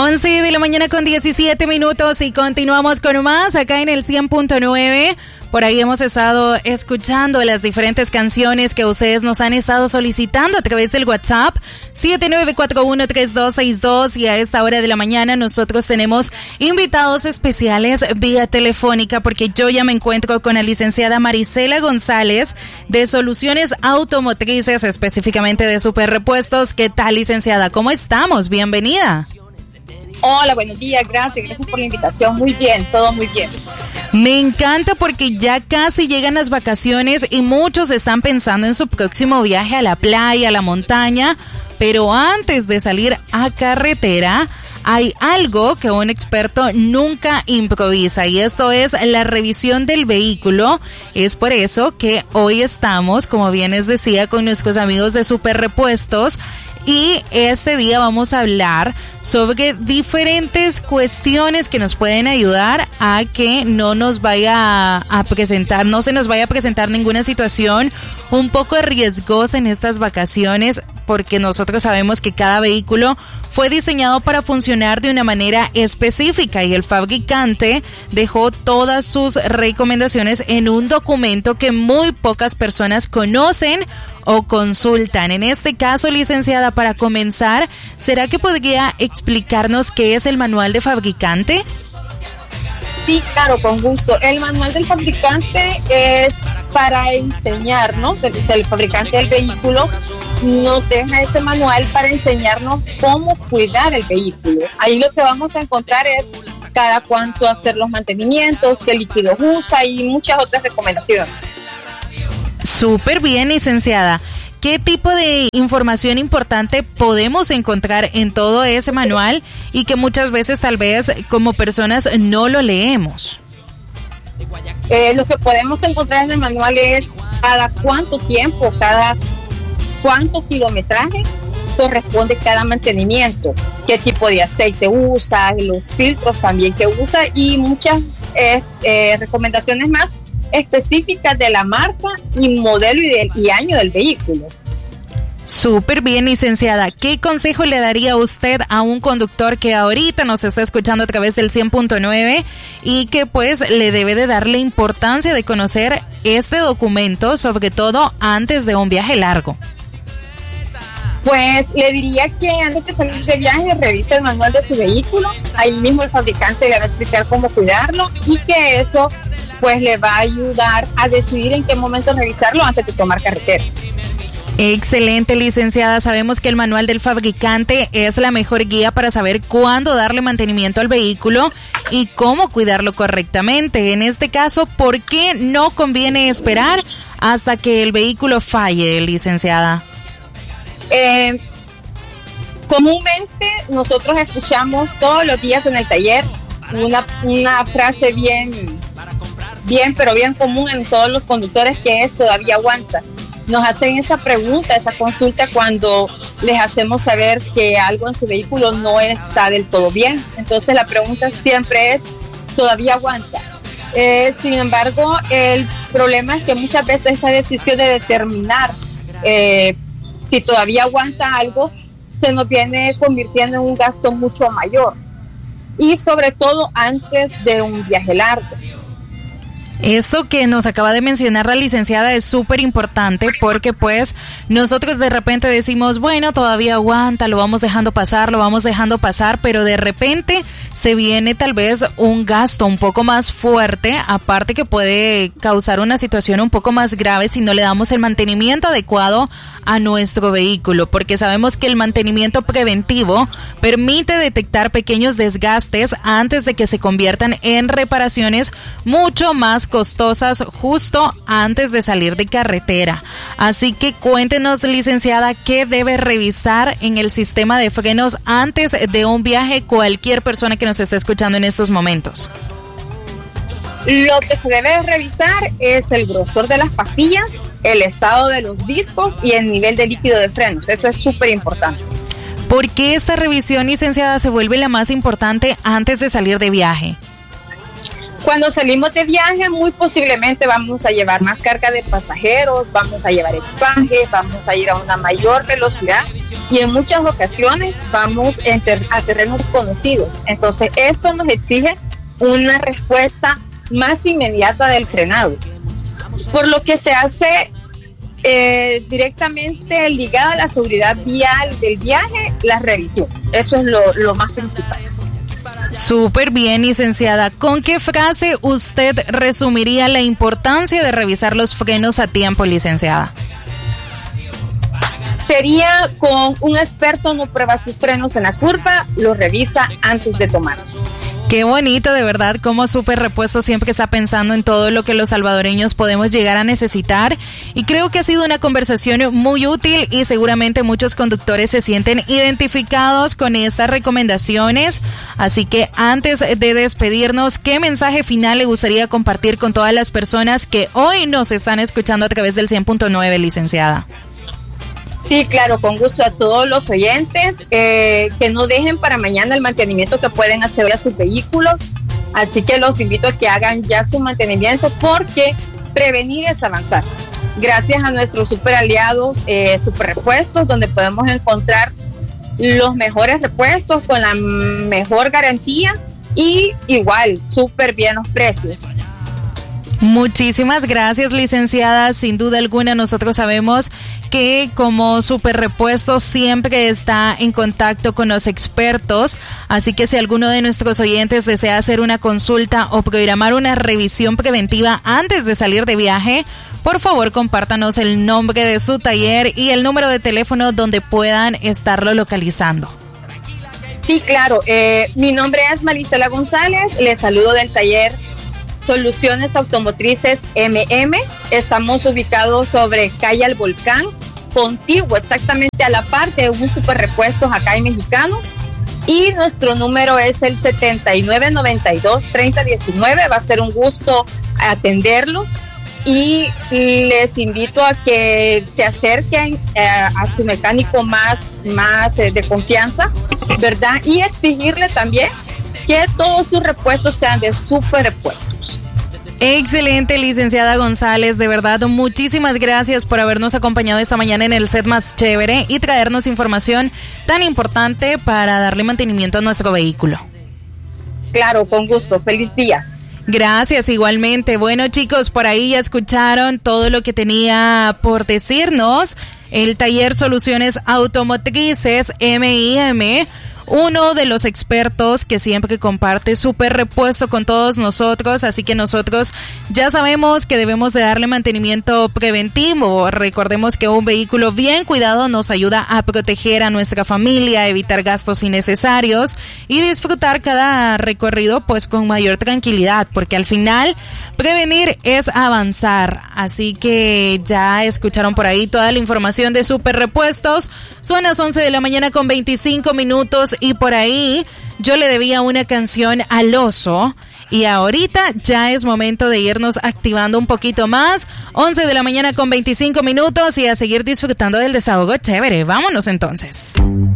11 de la mañana con 17 minutos y continuamos con más acá en el 100.9. Por ahí hemos estado escuchando las diferentes canciones que ustedes nos han estado solicitando a través del WhatsApp 79413262 y a esta hora de la mañana nosotros tenemos invitados especiales vía telefónica porque yo ya me encuentro con la licenciada Marisela González de Soluciones Automotrices, específicamente de Superrepuestos. ¿Qué tal, licenciada? ¿Cómo estamos? Bienvenida. Hola, buenos días, gracias por la invitación. Muy bien, todo muy bien. Me encanta porque ya casi llegan las vacaciones y muchos están pensando en su próximo viaje a la playa, a la montaña, pero antes de salir a carretera hay algo que un experto nunca improvisa y esto es la revisión del vehículo. Es por eso que hoy estamos, como bien les decía, con nuestros amigos de Superrepuestos. Y este día vamos a hablar sobre diferentes cuestiones que nos pueden ayudar a que no se nos vaya a presentar ninguna situación un poco riesgosa en estas vacaciones, porque nosotros sabemos que cada vehículo fue diseñado para funcionar de una manera específica y el fabricante dejó todas sus recomendaciones en un documento que muy pocas personas conocen o consultan. En este caso, licenciada, para comenzar, ¿será que podría explicarnos qué es el manual de fabricante? Sí, claro, con gusto. El manual del fabricante es para enseñarnos, el fabricante del vehículo nos deja este manual para enseñarnos cómo cuidar el vehículo. Ahí lo que vamos a encontrar es cada cuánto hacer los mantenimientos, qué líquidos usa y muchas otras recomendaciones. Súper bien, licenciada. ¿Qué tipo de información importante podemos encontrar en todo ese manual y que muchas veces tal vez como personas no lo leemos? Lo que podemos encontrar en el manual es cada cuánto tiempo, cada cuánto kilometraje corresponde cada mantenimiento, qué tipo de aceite usa, los filtros también que usa y muchas recomendaciones más específicas de la marca y modelo y año del vehículo. Súper bien, licenciada. ¿Qué consejo le daría usted a un conductor que ahorita nos está escuchando a través del 100.9 y que pues le debe de darle importancia de conocer este documento, sobre todo antes de un viaje largo? Pues le diría que antes de salir de viaje revise el manual de su vehículo, ahí mismo el fabricante le va a explicar cómo cuidarlo y que eso pues le va a ayudar a decidir en qué momento revisarlo antes de tomar carretera. Excelente, licenciada. Sabemos que el manual del fabricante es la mejor guía para saber cuándo darle mantenimiento al vehículo y cómo cuidarlo correctamente. En este caso, ¿por qué no conviene esperar hasta que el vehículo falle, licenciada? Comúnmente nosotros escuchamos todos los días en el taller una frase bien común en todos los conductores que es todavía aguanta. Nos hacen esa pregunta, esa consulta cuando les hacemos saber que algo en su vehículo no está del todo bien. Entonces la pregunta siempre es, ¿todavía aguanta? Sin embargo, el problema es que muchas veces esa decisión de determinar si todavía aguanta algo se nos viene convirtiendo en un gasto mucho mayor y sobre todo antes de un viaje largo. Esto que nos acaba de mencionar la licenciada es súper importante porque pues nosotros de repente decimos, bueno, todavía aguanta, lo vamos dejando pasar, pero de repente se viene tal vez un gasto un poco más fuerte, aparte que puede causar una situación un poco más grave si no le damos el mantenimiento adecuado a nuestro vehículo, porque sabemos que el mantenimiento preventivo permite detectar pequeños desgastes antes de que se conviertan en reparaciones mucho más costosas justo antes de salir de carretera. Así que cuéntenos, licenciada, ¿qué debe revisar en el sistema de frenos antes de un viaje cualquier persona que nos esté escuchando en estos momentos? Lo que se debe revisar es el grosor de las pastillas, el estado de los discos y el nivel de líquido de frenos. Eso es súper importante. ¿Por qué esta revisión, licenciada, se vuelve la más importante antes de salir de viaje? Cuando salimos de viaje, muy posiblemente vamos a llevar más carga de pasajeros, vamos a llevar equipaje, vamos a ir a una mayor velocidad y en muchas ocasiones vamos a terrenos conocidos. Entonces, esto nos exige una respuesta más inmediata del frenado, por lo que se hace directamente ligada a la seguridad vial del viaje, la revisión. Eso es lo más principal. Súper bien, licenciada. ¿Con qué frase usted resumiría la importancia de revisar los frenos a tiempo, licenciada? Sería: con un experto no prueba sus frenos en la curva, los revisa antes de tomar. Qué bonito, de verdad, como Super Repuesto siempre está pensando en todo lo que los salvadoreños podemos llegar a necesitar, y creo que ha sido una conversación muy útil y seguramente muchos conductores se sienten identificados con estas recomendaciones. Así que antes de despedirnos, ¿qué mensaje final le gustaría compartir con todas las personas que hoy nos están escuchando a través del 100.9, licenciada? Sí, claro, con gusto a todos los oyentes, que no dejen para mañana el mantenimiento que pueden hacer a sus vehículos. Así que los invito a que hagan ya su mantenimiento, porque prevenir es avanzar. Gracias a nuestros super aliados, Super Repuestos, donde podemos encontrar los mejores repuestos con la mejor garantía y igual súper bien los precios. Muchísimas gracias, licenciada. Sin duda alguna, nosotros sabemos que como Super Repuestos siempre está en contacto con los expertos, así que si alguno de nuestros oyentes desea hacer una consulta o programar una revisión preventiva antes de salir de viaje, por favor compártanos el nombre de su taller y el número de teléfono donde puedan estarlo localizando. Sí, claro. Mi nombre es Marisela González, les saludo del taller Soluciones Automotrices MM. Estamos ubicados sobre calle Al Volcán, contiguo exactamente a la par de un Super Repuestos acá en Mexicanos, y nuestro número es el 7992-3019. Va a ser un gusto atenderlos y les invito a que se acerquen a su mecánico más de confianza, ¿verdad? Y exigirle también que todos sus repuestos sean de Super Repuestos. Excelente, licenciada González, de verdad, muchísimas gracias por habernos acompañado esta mañana en el set más chévere y traernos información tan importante para darle mantenimiento a nuestro vehículo. Claro, con gusto. Feliz día. Gracias, igualmente. Bueno, chicos, por ahí ya escucharon todo lo que tenía por decirnos el taller Soluciones Automotrices MIM, uno de los expertos que siempre comparte Super Repuesto con todos nosotros, así que nosotros ya sabemos que debemos de darle mantenimiento preventivo. Recordemos que un vehículo bien cuidado nos ayuda a proteger a nuestra familia, evitar gastos innecesarios y disfrutar cada recorrido pues con mayor tranquilidad, porque al final prevenir es avanzar. Así que ya escucharon por ahí toda la información de Super Repuestos. Son las 11 de la mañana con 25 minutos y por ahí yo le debía una canción al oso y ahorita ya es momento de irnos activando un poquito más. 11 de la mañana con 25 minutos y a seguir disfrutando del desahogo chévere. Vámonos entonces.